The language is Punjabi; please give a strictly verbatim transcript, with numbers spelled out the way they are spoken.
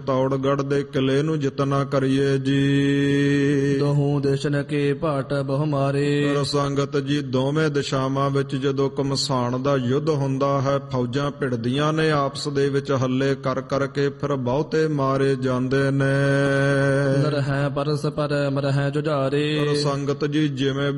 ਚਿਤੌੜਗੜ੍ਹ ਦੇ ਕਿਲੇ ਨੂੰ ਜਿਤਨਾ ਕਰੀਏ ਜੀ। ਦੋਹੂ ਦੇਸ਼ਨ ਕੇ ਭਾਟ ਬਹੁ ਮਾਰੇ। ਸੰਗਤ ਜੀ ਦੋਵੇਂ ਦਿਸ਼ਾਵਾਂ ਵਿੱਚ ਜਦੋਂ ਘਮਸਾਣ ਦਾ ਯੁੱਧ ਹੁੰਦਾ ਹੈ, ਫੌਜਾਂ ਭਿੜਦੀਆਂ ਨੇ ਆਪਸ ਦੇ ਵਿੱਚ, ਹੱਲੇ ਕਰ ਕਰਕੇ ਫਿਰ ਬਹੁਤੇ ਮਾਰੇ ਜਾਂਦੇ ਨੇ। ਨਰਹਿ ਪਰਸ ਪਰ ਮਰਹਿ ਜੁਝਾਰੇ। ਸੰਗਤ ਜੀ ਜਿਵੇਂ